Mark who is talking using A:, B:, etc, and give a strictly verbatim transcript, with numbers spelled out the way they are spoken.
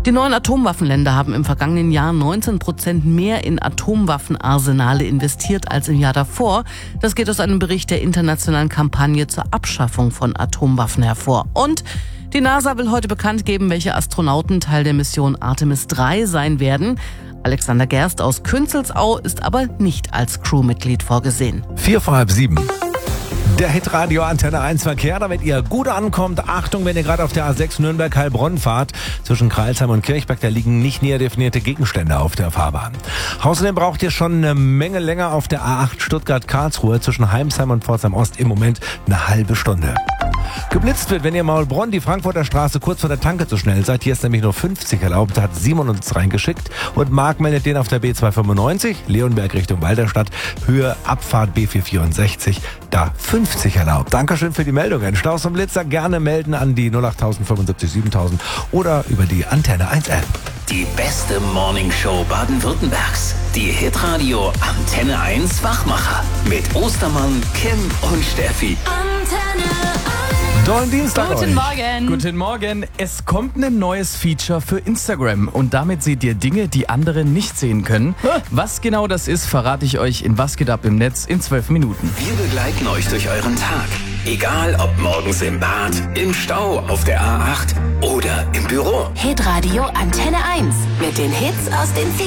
A: Die neuen Atomwaffenländer haben im vergangenen Jahr neunzehn Prozent mehr in Atomwaffenarsenale investiert als im Jahr davor. Das geht aus einem Bericht der internationalen Kampagne zur Abschaffung von Atomwaffen hervor. Und die NASA will heute bekannt geben, welche Astronauten Teil der Mission Artemis drei sein werden. Alexander Gerst aus Künzelsau ist aber nicht als Crewmitglied vorgesehen.
B: Vier vor halb sieben. Der Hitradio Antenne eins Verkehr, damit ihr gut ankommt. Achtung, wenn ihr gerade auf der A sechs Nürnberg-Heilbronn fahrt. Zwischen Kreilsheim und Kirchberg, da liegen nicht näher definierte Gegenstände auf der Fahrbahn. Außerdem braucht ihr schon eine Menge länger auf der A acht Stuttgart-Karlsruhe zwischen Heimsheim und Pforzheim-Ost im Moment eine halbe Stunde. Geblitzt wird, wenn ihr Maulbronn die Frankfurter Straße kurz vor der Tanke zu schnell seid. Hier ist nämlich nur fünfzig erlaubt, da hat Simon uns reingeschickt. Und Marc meldet den auf der B zweihundertfünfundneunzig, Leonberg Richtung Walderstadt, Höhe Abfahrt B vierhundertvierundsechzig, da fünfzig erlaubt. Dankeschön für die Meldungen. Staus und Blitzer gerne melden an die null acht null null fünfundsiebzig siebentausend oder über die Antenne eins App.
C: Die beste Morningshow Baden-Württembergs. Die Hitradio Antenne eins Wachmacher. Mit Ostermann, Kim und Steffi.
D: Antenne eins.
B: Tollen Dienstag
A: Guten
B: euch.
A: Morgen.
E: Guten Morgen. Es kommt ein neues Feature für Instagram und damit seht ihr Dinge, die andere nicht sehen können. Was genau das ist, verrate ich euch in Was geht ab im Netz in zwölf Minuten.
C: Wir begleiten euch durch euren Tag. Egal ob morgens im Bad, im Stau, auf der A acht oder im Büro.
D: Hitradio Antenne eins. Mit den Hits aus den